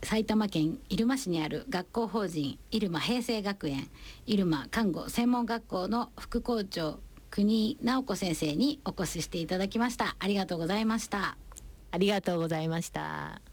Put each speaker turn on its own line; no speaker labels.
埼玉県入間市にある学校法人入間平成学園入間看護専門学校の副校長国井直子先生にお越ししていただきました。ありがとうございました。
ありがとうございました。